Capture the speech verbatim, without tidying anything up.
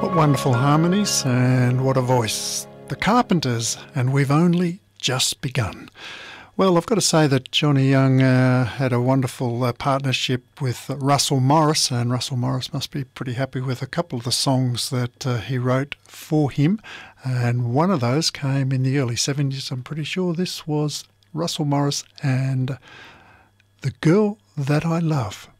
What wonderful harmonies and what a voice. The Carpenters, and we've only just begun. Well, I've got to say that Johnny Young uh, had a wonderful uh, partnership with Russell Morris, and Russell Morris must be pretty happy with a couple of the songs that uh, he wrote for him. And one of those came in the early seventies. I'm pretty sure this was Russell Morris and The Girl That I Love.